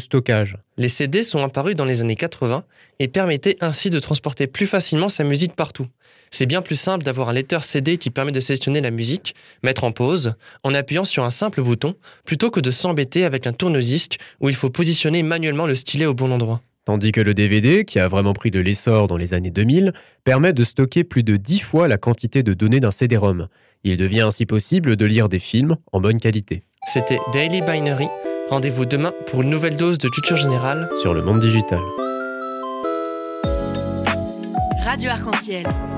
stockage. Les CD sont apparus dans les années 80 et permettaient ainsi de transporter plus facilement sa musique partout. C'est bien plus simple d'avoir un lecteur CD qui permet de sélectionner la musique, mettre en pause, en appuyant sur un simple bouton, plutôt que de s'embêter avec un tourne-disque où il faut positionner manuellement le stylet au bon endroit. Tandis que le DVD, qui a vraiment pris de l'essor dans les années 2000, permet de stocker plus de 10 fois la quantité de données d'un CD-ROM. Il devient ainsi possible de lire des films en bonne qualité. C'était Daily Binary. Rendez-vous demain pour une nouvelle dose de culture générale Sur le monde digital. Radio Arc-en-Ciel.